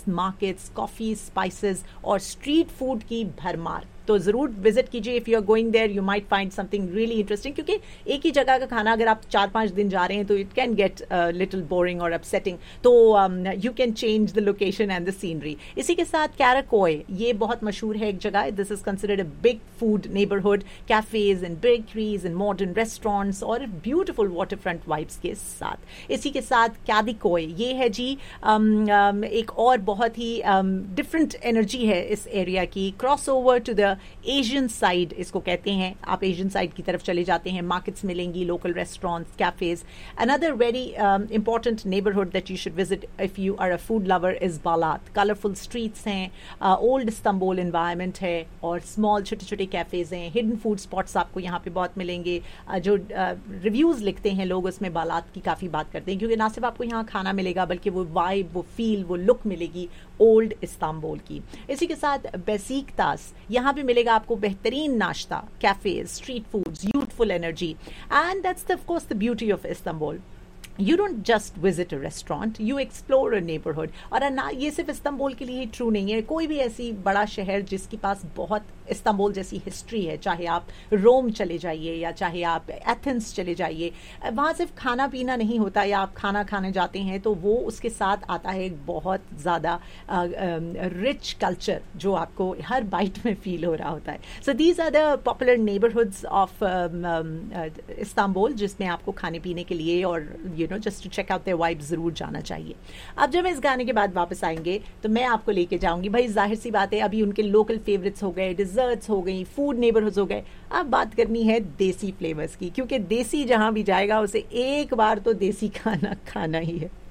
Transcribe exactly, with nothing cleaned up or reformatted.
Restaurants, markets, coffee, spices और street food की भरमार। तो ज़रूर विजिट कीजिए। If you are going there you might find something really interesting, क्योंकि एक ही जगह का खाना अगर आप चार पांच दिन जा रहे हैं तो it can get little boring और अपसेटिंग, तो you can change the location and the scenery. इसी के साथ कैराकोय, ये बहुत मशहूर है एक जगह। This is considered a big food neighbourhood, cafes and bakeries and modern restaurants और ब्यूटिफुल वाटर फ्रंट वाइब्स के साथ। इसी के साथ कैदिकोय, ये है जी um, um, एक और बहुत ही डिफरेंट um, एनर्जी है इस एरिया की। Cross over to the Asian side इसको कहते हैं। आप एशियन साइड की तरफ चले जाते हैं, मार्केट्स मिलेंगी, local restaurants, cafes. Another very important neighbourhood that you should visit if you are a food lover is Baalath. Colourful streets हैं, ओल्ड इस्तांबुल एनवायरनमेंट है और स्मॉल छोटे छोटे कैफेज हैं। हिडन फूड स्पॉट्स आपको यहाँ पे बहुत मिलेंगे। uh, जो रिव्यूज uh, लिखते हैं लोग उसमें बालात की काफ़ी बात करते हैं, क्योंकि ना सिर्फ आपको यहाँ खाना मिलेगा बल्कि वो वाइब, वो फील, वो लुक मिलेगी ओल्ड इस्तांबुल की। इसी के साथ बेसिकतास, यहाँ पे मिलेगा आपको बेहतरीन नाश्ता, cafes, street foods, youthful energy, and that's of course the beauty of Istanbul. You don't just visit a restaurant, you explore a neighborhood। और ना ये सिर्फ इस्तांबुल के लिए ही ट्रू नहीं है, कोई भी ऐसी बड़ा शहर जिसके पास बहुत इस्तांबुल जैसी हिस्ट्री है, चाहे आप रोम चले जाइए या चाहे आप एथेंस चले जाइए, वहाँ सिर्फ खाना पीना नहीं होता या आप खाना खाने जाते हैं तो वो उसके साथ आता है एक बहुत ज़्यादा रिच कल्चर जो आपको हर बाइट में फील हो रहा होता है। So these are the popular neighbourhoods of Istanbul जिसमें आपको खाने पीने के लिए और you know just to check out there vibe ज़रूर जाना चाहिए। अब जब इस गाने के बाद वापस आएंगे तो मैं आपको लेके जाऊंगी, भाई जाहिर सी बात है अभी उनके लोकल फेवरेट्स हो गए, डिजर्ट्स हो गई, फूड नेबरहुड्स हो गए, अब बात करनी है देसी फ्लेवर्स की, क्योंकि देसी जहां भी जाएगा उसे एक बार तो देसी खाना खाना ही है।